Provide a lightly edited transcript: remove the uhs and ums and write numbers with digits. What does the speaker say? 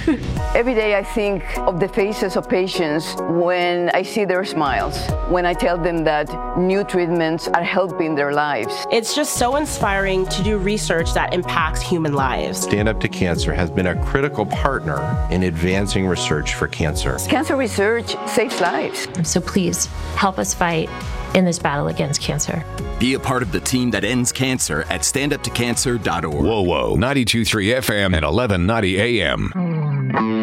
Every day I think of the faces of patients when I see their smiles, when I tell them that new treatments are helping their lives. It's just so inspiring to do research that impacts human lives. Stand Up to Cancer has been a critical partner in advancing research for cancer. Cancer research saves lives. So please help us fight in this battle against cancer. Be a part of the team that ends cancer at standuptocancer.org. Whoa, 92.3 FM and 1190 AM.